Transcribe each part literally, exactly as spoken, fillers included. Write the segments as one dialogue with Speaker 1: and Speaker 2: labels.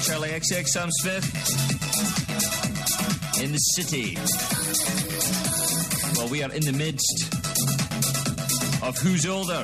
Speaker 1: Charlie X X, Sam Smith. In the city. Well, we are in the midst of Who's Older.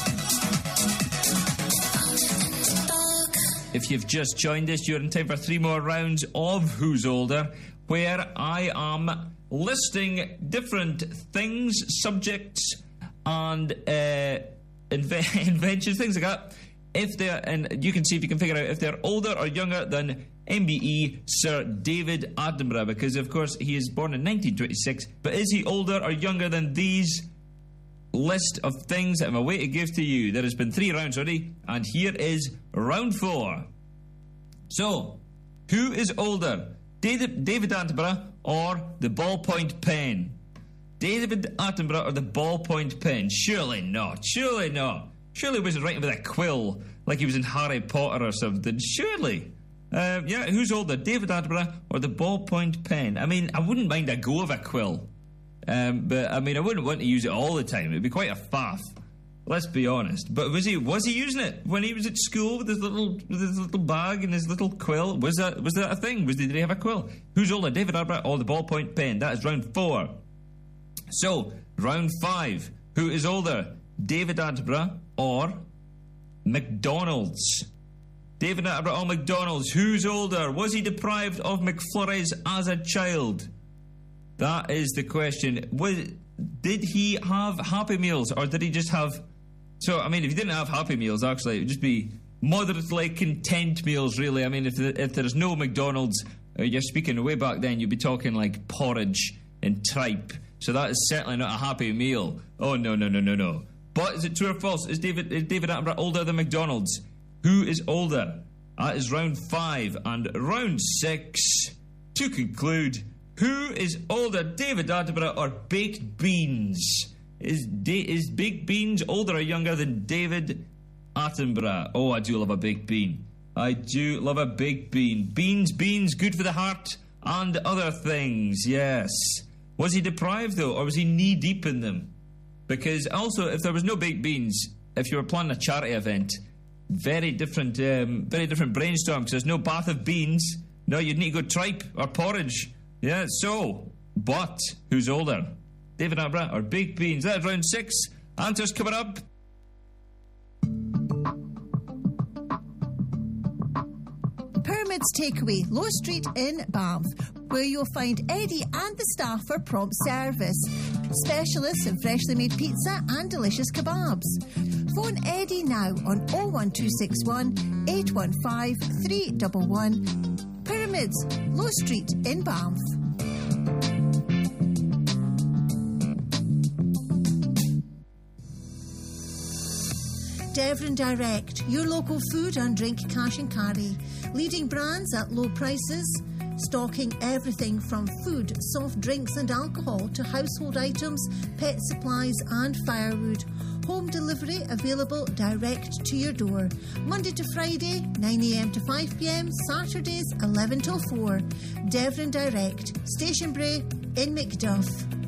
Speaker 1: If you've just joined us, you're in time for three more rounds of Who's Older, where I am listing different things, subjects, and uh, inve- inventions, things like that. If they're, and you can see if you can figure out if they're older or younger than M B E Sir David Attenborough, because of course he is born in nineteen twenty-six. But is he older or younger than these list of things that I'm away to give to you? There has been three rounds already, and here is round four. So, who is older, David, David Attenborough or the ballpoint pen? David Attenborough or the ballpoint pen? Surely not. Surely not. Surely he wasn't writing with a quill like he was in Harry Potter or something. Surely. Uh, yeah, who's older, David Attenborough or the ballpoint pen? I mean, I wouldn't mind a go of a quill. Um, but, I mean, I wouldn't want to use it all the time. It'd be quite a faff. Let's be honest. But was he was he using it when he was at school with his little with his little bag and his little quill? Was that was that a thing? Was did he have a quill? Who's older, David Attenborough or the ballpoint pen? That is round four. So, round five. Who is older, David Attenborough or McDonald's? David Attenborough or McDonald's? Who's older? Was he deprived of McFlurries as a child? That is the question. Was, did he have Happy Meals or did he just have... So, I mean, if he didn't have Happy Meals, actually, it would just be moderately content meals, really. I mean, if the, if there's no McDonald's, uh, you're speaking way back then, you'd be talking like porridge and tripe. So that is certainly not a happy meal. Oh, no, no, no, no, no. But is it true or false? Is David, is David Attenborough older than McDonald's? Who is older? That is round five. And round six, to conclude, who is older, David Attenborough or baked beans? Is da- is baked beans older or younger than David Attenborough? Oh, I do love a baked bean. I do love a baked bean. Beans, beans, good for the heart and other things, yes. Was he deprived, though, or was he knee-deep in them? Because also, if there was no baked beans, if you were planning a charity event, very different um, very different brainstorm, because there's no bath of beans. No, you'd need to go tripe or porridge. Yeah, so, but, who's older? David Attenborough or baked beans? That's round six. Answers coming up.
Speaker 2: Pyramids Takeaway, Low Street in Banff, where you'll find Eddie and the staff for prompt service. Specialists in freshly made pizza and delicious kebabs. Phone Eddie now on oh one two six one, eight one five, three one one. Pyramids, Low Street in Banff. Devon Direct, your local food and drink cash and carry. Leading brands at low prices, stocking everything from food, soft drinks and alcohol to household items, pet supplies and firewood. Home delivery available direct to your door. Monday to Friday, nine a.m. to five p.m, Saturdays eleven till four. Devon Direct, Station Bray in Macduff.